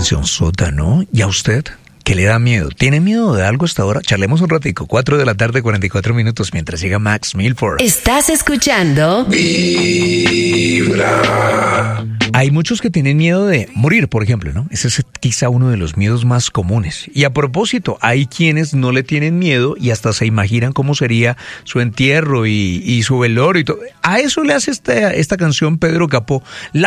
canción sota, ¿no? ¿Y a usted? ¿Qué le da miedo? ¿Tiene miedo de algo hasta ahora? Charlemos un ratico, 4 de la tarde, 44 minutos, mientras llega Max Milford. Estás escuchando Vibra. Hay muchos que tienen miedo de morir, por ejemplo, ¿no? Ese es quizá uno de los miedos más comunes. Y a propósito, hay quienes no le tienen miedo y hasta se imaginan cómo sería su entierro y su velorio y todo. A eso le hace esta canción Pedro Capó.